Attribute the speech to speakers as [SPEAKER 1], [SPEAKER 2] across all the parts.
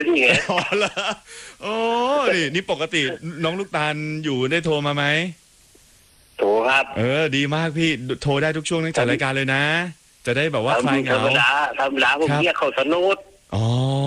[SPEAKER 1] นี่ไง
[SPEAKER 2] อ๋อเหรอโอ้นี่ปกติน้องลูกตาลอยู่ได้โทรมาไหม
[SPEAKER 1] โถครับ
[SPEAKER 2] ดีมากพี่โทรได้ทุกช่วงตั้งจัดรายการเลยนะจะได้แบบว่าคลายเห
[SPEAKER 1] ธร
[SPEAKER 2] งา
[SPEAKER 1] รมดาธรรมดาผ
[SPEAKER 2] ครับ
[SPEAKER 1] มเรียกเขาสนุด
[SPEAKER 2] อ๋อ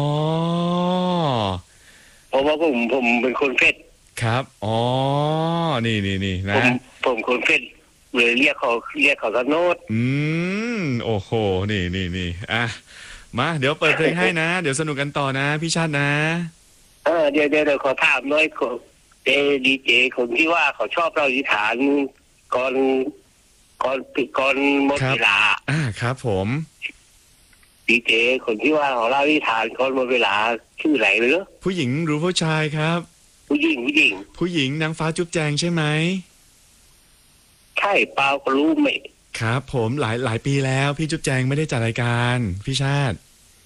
[SPEAKER 1] เพราะว่าผมเป็นคนเพชร
[SPEAKER 2] ครับอ๋อนี่
[SPEAKER 1] ผ
[SPEAKER 2] นะ
[SPEAKER 1] ผมคนเพชรเลยเรียกเขาสนุด
[SPEAKER 2] อืโอ้โหนี่อ่ะมาเดี๋ยวเปิดเพลงให้นะเดี๋ยวสนุกกันต่อนะพี่ชาตินะ
[SPEAKER 1] เดี๋ยวขอถามหน่อยดีเจคนที่ว่าเขาชอบเราอีฐานก่อนก่อนหมด
[SPEAKER 2] ครับ
[SPEAKER 1] เวลา
[SPEAKER 2] ครับผม
[SPEAKER 1] ดีเจคนที่ว่าเขาเล่านิทานก่อนหมดเวลาชื่ออะไรหรือ
[SPEAKER 2] ผู้หญิงหรือผู้ชายครับ
[SPEAKER 1] ผู้หญิง
[SPEAKER 2] ผู้หญิงนางฟ้าจุ๊บแจงใช่ไหม
[SPEAKER 1] ใช่เปล่าก็รู้ไหม
[SPEAKER 2] ครับผมหลายปีแล้วพี่จุ๊บแจงไม่ได้จัดรายการพี่ชาติ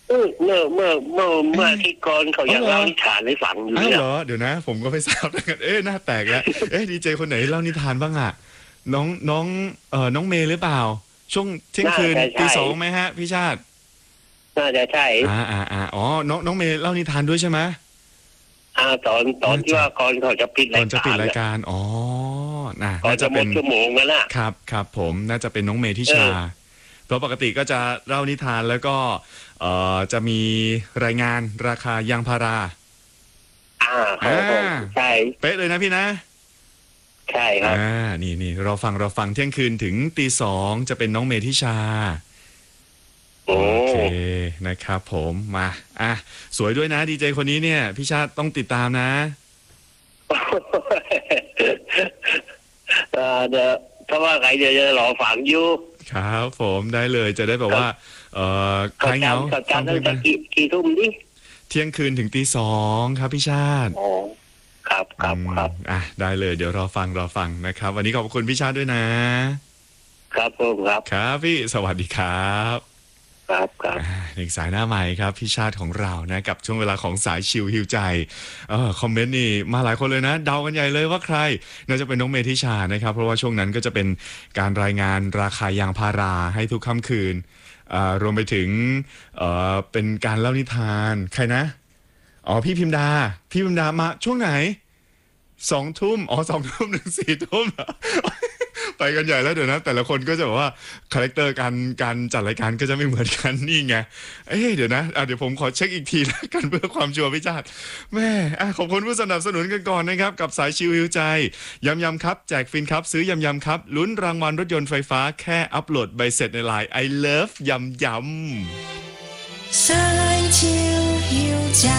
[SPEAKER 1] เมื่อที่ก่อนเขายัง
[SPEAKER 2] อ๋อเหรอ
[SPEAKER 1] เล่านิทานให้ฟังอยู่
[SPEAKER 2] อ้าว
[SPEAKER 1] เนี่ย
[SPEAKER 2] เหรอเดี๋ยวนะผมก็ไม่ทราบเหมือนกันหน้าแตกแล้วดีเจคนไหนเล่านิทานบ้างอะน้องเมย์หรือเปล่าช่วงเที่ยงคืนตี 2ไหมฮะพี่ชาติ
[SPEAKER 1] น่าจะใช่
[SPEAKER 2] อ๋อน้องเมย์เล่านิทานด้วยใช่ไหม
[SPEAKER 1] ตอนที่ว่าก่อนเขาจะปิด
[SPEAKER 2] ก่
[SPEAKER 1] รา
[SPEAKER 2] อนจะปิด
[SPEAKER 1] ยการ
[SPEAKER 2] รายการอ๋อ
[SPEAKER 1] ก่อน
[SPEAKER 2] น่าจะเป็น
[SPEAKER 1] จะหมดชั่วโมงนั่นน่ะ
[SPEAKER 2] ครับผมน่าจะเป็นน้องเมย์ทิชาเพราะปกติก็จะเล่านิทานแล้วก็จะมีรายงานราคายางพารา
[SPEAKER 1] เขาใช่
[SPEAKER 2] เป๊ะเลยนะพี่นะ
[SPEAKER 1] ใช่ครับ
[SPEAKER 2] นี่เราฟังเที่ยงคืนถึงตี 2จะเป็นน้องเมย์ทิชา
[SPEAKER 1] โอ้
[SPEAKER 2] โอเคนะครับผมมาสวยด้วยนะดีเจคนนี้เนี่ยพี่ชาติต้องติดตามนะ
[SPEAKER 1] เดี๋ยวถ้าว่าใครจะรอฟังอยู่
[SPEAKER 2] ครับผมได้เลยจะได้แบบว่าคลายเหงา
[SPEAKER 1] ฟังเพลงไปกี่ทุ่มดิ
[SPEAKER 2] เที่ยงคืนถึงตี 2ครับพี่ชาติ
[SPEAKER 1] อ๋อครับ
[SPEAKER 2] ได้เลยเดี๋ยวรอฟังนะครับวันนี้ขอบคุณพี่ชาติด้วยนะครับ
[SPEAKER 1] ผม
[SPEAKER 2] ครับพี่สวัสดีครับหนึ่งสายหน้าใหม่ครับพี่ชาติของเรานะกับช่วงเวลาของสายชิลฮิวใจคอมเมนต์นี่มาหลายคนเลยนะเดากันใหญ่เลยว่าใครน่าจะเป็นน้องเมธิชานะครับเพราะว่าช่วงนั้นก็จะเป็นการรายงานราคายางพาราให้ทุกค่ำคืนรวมไปถึงเป็นการเล่านิทานใครนะพี่พิมดามาช่วงไหน2 ทุ่ม2 ทุ่มถึง4 ทุ่มไปกันใหญ่แล้วเดี๋ยวนะแต่ละคนก็จะบอกว่าคาแรคเตอร์การจัดรายการก็จะไม่เหมือนกันนี่ไงเดี๋ยวนะเดี๋ยวผมขอเช็คอีกทีแล้วกันเพื่อความชัวร์พี่ชาติแม่ขอบคุณผู้สนับสนุนกันก่อนนะครับกับสายชิวฮิวใจยำครับแจกฟินครับซื้อยำครับลุ้นรางวัลรถยนต์ไฟฟ้าแค่อัปโหลดใบเสร็จในไลน์ I love ยำ
[SPEAKER 3] สายชิวหิวใจ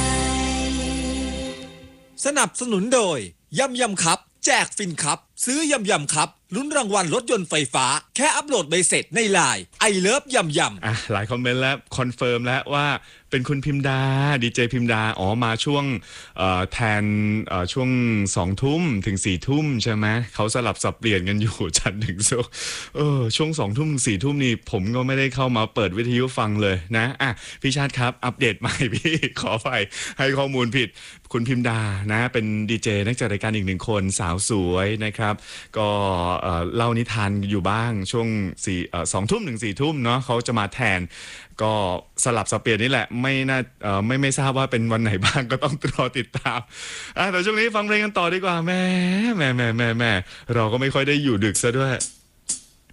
[SPEAKER 4] สนับสนุนโดยยำครับแจกฟินครับซื้อยำครับลุ้นรางวัลรถยนต์ไฟฟ้าแค่อัปโหลดใบเสร็จในไลน์ I love ยำ
[SPEAKER 2] หลายคอมเมนต์แล้วคอนเฟิร์มแล้วว่าเป็นคุณพิมดาดีเจพิมดามาช่วงแทนช่วง2 ทุ่มถึง4 ทุ่มใช่ไหมเขาสลับสับเปลี่ยนกันอยู่จันทร์ถึงศุกร์ช่วง2 ทุ่มถึง4 ทุ่มนี่ผมก็ไม่ได้เข้ามาเปิดวิทยุฟังเลยนะพี่ชาติครับอัปเดตใหม่พี่ขอไปให้ข้อมูลผิดคุณพิมดานะเป็นดีเจนักจัดรายการอีก1 คนสาวสวยนะครับก็เล่านิทานอยู่บ้างช่วง2 ทุ่มถึง4 ทุ่มเนาะเขาจะมาแทนก็สลับสับเปลี่ยนนี่แหละไม่ทราบว่าเป็นวันไหนบ้างก็ต้องรอติดตามแต่ช่วงนี้ฟังเพลงกันต่อดีกว่าแม่เราก็ไม่ค่อยได้อยู่ดึกซะด้วย